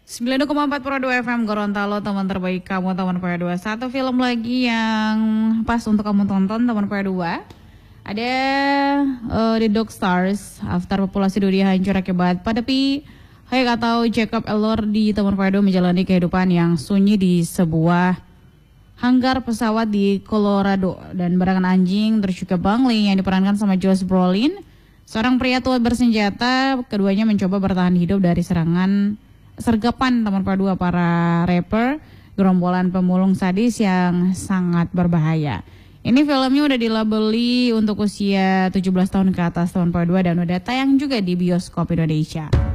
92,4 Pro 2 FM Gorontalo, teman terbaik kamu, teman Pro 2. Satu film lagi yang pas untuk kamu tonton, teman Pro 2. Ada The Dog Stars, after populasi dunia hancur akibat pandemi. Hayek atau Jacob Elordi, teman Pro 2 menjalani kehidupan yang sunyi di sebuah hanggar pesawat di Colorado. Dan barangan anjing, terus juga Bangling yang diperankan sama Josh Brolin. Seorang pria tua bersenjata, keduanya mencoba bertahan hidup dari sergapan teman Pro 2 para rapper, gerombolan pemulung sadis yang sangat berbahaya. Ini filmnya udah dilabeli untuk usia 17 tahun ke atas teman Pro 2 dan udah tayang juga di bioskop Indonesia.